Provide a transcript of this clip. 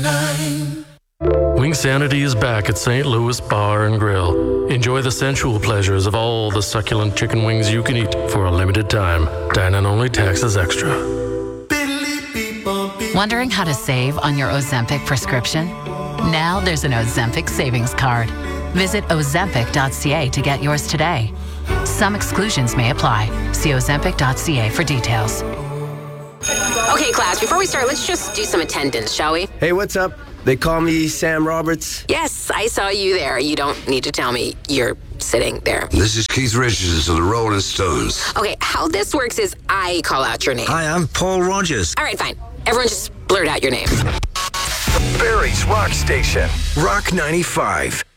Wingsanity is back at St. Louis Bar and Grill. Enjoy the sensual pleasures of all the succulent chicken wings you can eat for a limited time. Dine-in only, taxes extra. Wondering how to save on your Ozempic prescription? Now there's an Ozempic savings card. Visit Ozempic.ca to get yours today. Some exclusions may apply. See Ozempic.ca for details. Okay, class, before we start, let's just do some attendance, shall we? Hey, what's up? They call me Sam Roberts. Yes, I saw you there. You don't need to tell me you're sitting there. This is Keith Richards of the Rolling Stones. Okay, how this works is I call out your name. Hi, I'm Paul Rogers. All right, fine. Everyone just blurt out your name. Barry's Rock Station. Rock 95.